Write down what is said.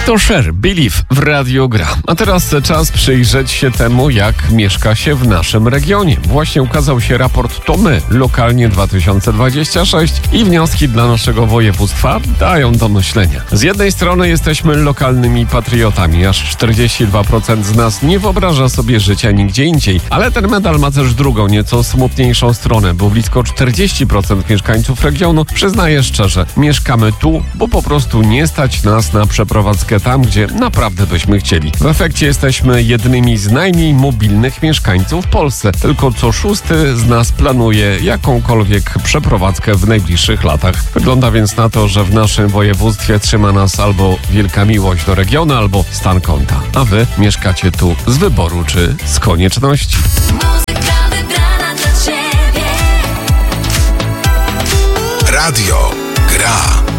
To Cher, Believe w Radio Gra. A teraz czas przyjrzeć się temu, jak mieszka się w naszym regionie. Właśnie ukazał się raport To My, lokalnie 2026 i wnioski dla naszego województwa dają do myślenia. Z jednej strony jesteśmy lokalnymi patriotami, aż 42% z nas nie wyobraża sobie życia nigdzie indziej, ale ten medal ma też drugą, nieco smutniejszą stronę, bo blisko 40% mieszkańców regionu przyznaje szczerze, mieszkamy tu, bo po prostu nie stać nas na przeprowadzkę tam, gdzie naprawdę byśmy chcieli. W efekcie jesteśmy jednymi z najmniej mobilnych mieszkańców w Polsce. Tylko co szósty z nas planuje jakąkolwiek przeprowadzkę w najbliższych latach. Wygląda więc na to, że w naszym województwie trzyma nas albo wielka miłość do regionu, albo stan konta. A wy mieszkacie tu z wyboru czy z konieczności? Muzyka wybrana dla ciebie. Radio Gra.